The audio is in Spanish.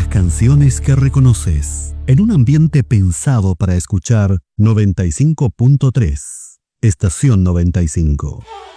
las canciones que reconoces, en un ambiente pensado para escuchar 95.3, Estación 95.